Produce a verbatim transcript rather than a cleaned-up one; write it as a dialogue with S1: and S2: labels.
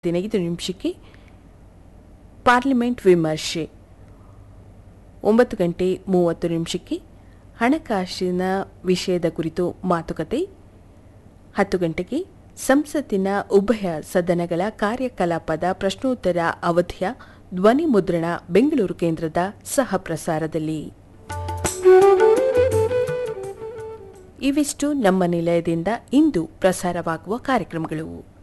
S1: ಹದಿನೈದು ನಿಮಿಷಕ್ಕೆ ಪಾರ್ಲಿಮೆಂಟ್ ವಿಮರ್ಶೆ, ಒಂಬತ್ತು ಗಂಟೆ ಮೂವತ್ತು ನಿಮಿಷಕ್ಕೆ ಹಣಕಾಸಿನ ವಿಷಯದ ಕುರಿತು ಮಾತುಕತೆ, ಹತ್ತು ಗಂಟೆಗೆ ಸಂಸತ್ತಿನ ಉಭಯ ಸದನಗಳ ಕಾರ್ಯಕಲಾಪದ ಪ್ರಶ್ನೋತ್ತರ ಅವಧಿಯ ಧ್ವನಿ ಮುದ್ರಣ ಬೆಂಗಳೂರು ಕೇಂದ್ರದ ಸಹ ಪ್ರಸಾರದಲ್ಲಿ. ಇವಿಷ್ಟು ನಮ್ಮ ನಿಲಯದಿಂದ ಇಂದು ಪ್ರಸಾರವಾಗುವ ಕಾರ್ಯಕ್ರಮಗಳು.